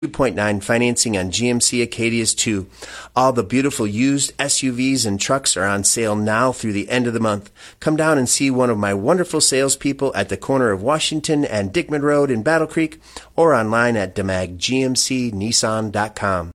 2.9 financing on GMC Acadias too. All the beautiful used SUVs and trucks are on sale now through the end of the month. Come down and see one of my wonderful salespeople at the corner of Washington and Dickman Road in Battle Creek, or online at DemagGMCNissan.com.